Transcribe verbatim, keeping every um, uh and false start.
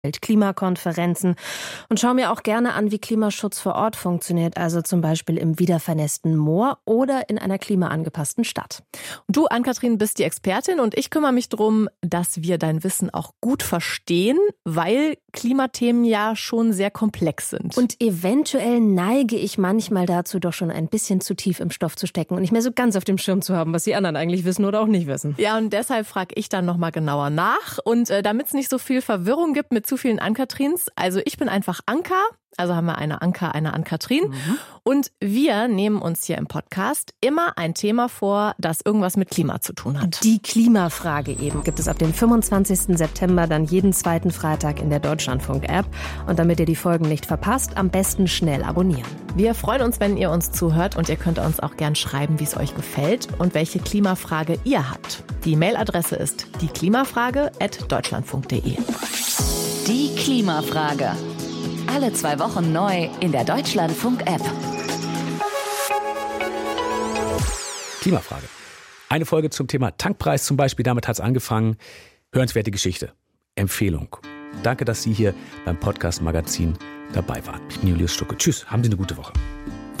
Klimakonferenzen und schaue mir auch gerne an, wie Klimaschutz vor Ort funktioniert, also zum Beispiel im wiedervernässten Moor oder in einer klimaangepassten Stadt. Und du, Ann-Kathrin, bist die Expertin und ich kümmere mich darum, dass wir dein Wissen auch gut verstehen, weil Klimathemen ja schon sehr komplex sind. Und eventuell neige ich manchmal dazu, doch schon ein bisschen zu tief im Stoff zu stecken und nicht mehr so ganz auf dem Schirm zu haben, was die anderen eigentlich wissen oder auch nicht wissen. Ja, und deshalb frage ich dann nochmal genauer nach. Und äh, damit es nicht so viel Verwirrung gibt mit zu vielen Ann-Katrins, also ich bin einfach Anka, also haben wir eine Anka, eine Ann-Katrin. Mhm. Und wir nehmen uns hier im Podcast immer ein Thema vor, das irgendwas mit Klima zu tun hat. Die Klimafrage eben gibt es ab dem fünfundzwanzigsten September dann jeden zweiten Freitag in der Deutschlandfunk-App. Und damit ihr die Folgen nicht verpasst, am besten schnell abonnieren. Wir freuen uns, wenn ihr uns zuhört und ihr könnt uns auch gern schreiben, wie es euch gefällt und welche Klimafrage ihr habt. Die Mailadresse ist dieklimafrage at deutschlandfunk punkt de. Die Klimafrage. Alle zwei Wochen neu in der Deutschlandfunk-App. Klimafrage. Eine Folge zum Thema Tankpreis zum Beispiel, damit hat es angefangen. Hörenswerte Geschichte. Empfehlung. Danke, dass Sie hier beim Podcast Magazin dabei waren. Ich bin Julius Stucke. Tschüss, haben Sie eine gute Woche.